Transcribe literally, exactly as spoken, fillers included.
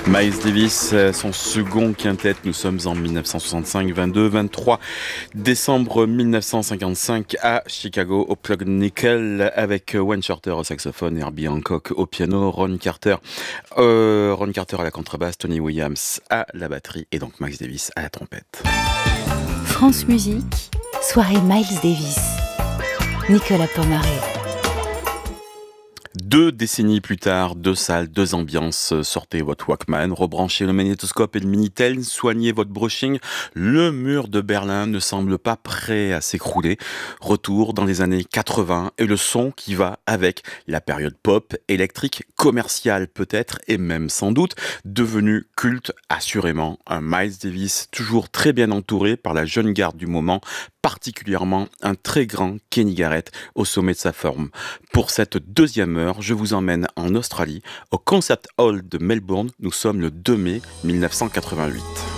Miles Davis, son second quintet, nous sommes en dix-neuf cent soixante-cinq, vingt-deux vingt-trois décembre mille neuf cent cinquante-cinq à Chicago au Plug Nickel avec Wayne Shorter au saxophone, Herbie Hancock au piano, Ron Carter, euh, Ron Carter à la contrebasse, Tony Williams à la batterie et donc Miles Davis à la trompette. France Musique, soirée Miles Davis, Nicolas Pomaré. Deux décennies plus tard, deux salles, deux ambiances, sortez votre Walkman, rebranchez le magnétoscope et le Minitel, soignez votre brushing, le mur de Berlin ne semble pas prêt à s'écrouler. Retour dans les années quatre-vingts et le son qui va avec la période pop, électrique, commerciale peut-être et même sans doute, devenu culte assurément. Un Miles Davis toujours très bien entouré par la jeune garde du moment, particulièrement un très grand Kenny Garrett au sommet de sa forme. Pour cette deuxième heure, je vous emmène en Australie, au Concert Hall de Melbourne. Nous sommes le deux mai mille neuf cent quatre-vingt-huit.